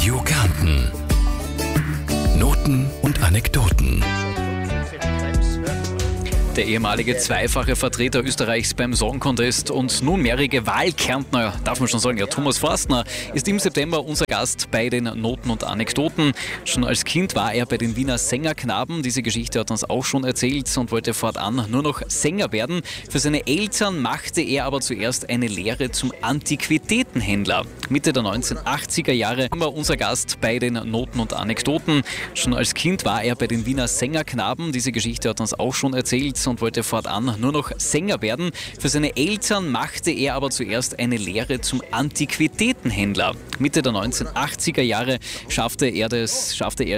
Radio Kärnten. Noten und Anekdoten. Der ehemalige zweifache Vertreter Österreichs beim Song Contest und nunmehrige Wahlkärntner, darf man schon sagen, ja, Thomas Forstner, ist im September unser Gast bei den Noten und Anekdoten. Schon als Kind war er bei den Wiener Sängerknaben. Diese Geschichte hat uns auch schon erzählt und wollte fortan nur noch Sänger werden. Für seine Eltern machte er aber zuerst eine Lehre zum Antiquitätenhändler. Mitte der 1980er Jahre war unser Gast bei den Noten und Anekdoten. Schon als Kind war er bei den Wiener Sängerknaben. Diese Geschichte hat uns auch schon erzählt und wollte fortan nur noch Sänger werden. Für seine Eltern machte er aber zuerst eine Lehre zum Antiquitätenhändler. Mitte der 1980er Jahre schaffte er